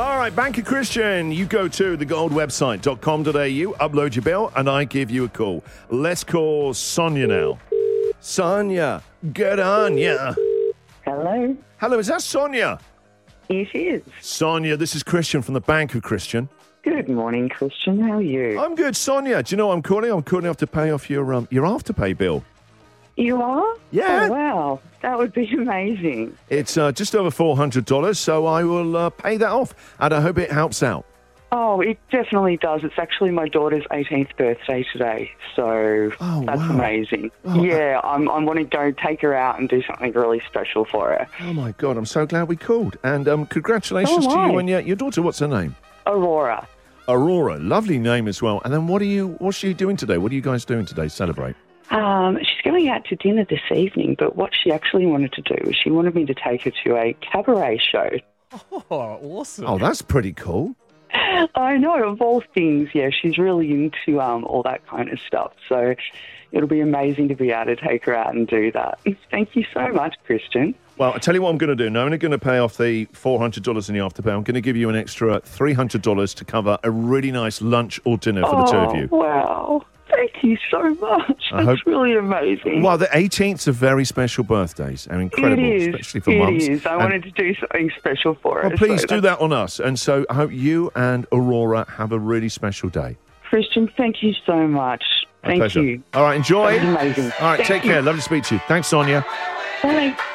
All right, Bank of Christian, you go to thegoldwebsite.com.au, upload your bill, and I give you a call. Let's call Sonia now. Sonia, get on, yeah. Hello. Hello, is that Sonia? It is. Sonia, this is Christian from the Bank of Christian. Good morning, Christian. How are you? I'm good, Sonia. Do you know what I'm calling? I'm calling up to pay off your Afterpay bill. You are? Yeah. Oh, wow. That would be amazing. It's just over $400, so I will pay that off, and I hope it helps out. Oh, it definitely does. It's actually my daughter's 18th birthday today, so that's amazing. Oh, yeah, I'm wanting to go take her out and do something really special for her. Oh, my God, I'm so glad we called. And congratulations to you and your daughter. What's her name? Aurora. Aurora. Lovely name as well. And then what's she doing today? What are you guys doing today to celebrate? She's going out to dinner this evening, but what she actually wanted to do was she wanted me to take her to a cabaret show. Oh, awesome. Oh, that's pretty cool. I know, of all things, yeah, she's really into all that kind of stuff. So it'll be amazing to be able to take her out and do that. Thank you so much, Christian. Well, I'll tell you what I'm going to do. Not only going to pay off the $400 in the Afterpay, I'm going to give you an extra $300 to cover a really nice lunch or dinner for the two of you. Wow. Thank you so much. That's really amazing. Well, the 18th's are very special birthdays and incredible, it is. especially for mums. It is. I wanted to do something special for her. Well, please do that on us. And so I hope you and Aurora have a really special day. Christian, thank you so much. My pleasure. You. All right, enjoy. That was amazing. All right, take care. Lovely to speak to you. Thanks, Sonia. Bye.